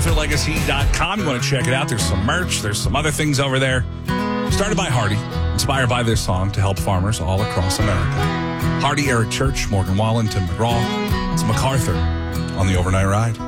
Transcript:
MacArthurLegacy.com. You want to check it out. There's some merch. There's some other things over there. Started by Hardy, inspired by this song to help farmers all across America. Hardy, Eric Church, Morgan Wallen, Tim McGraw. It's MacArthur on the Overnight Ride.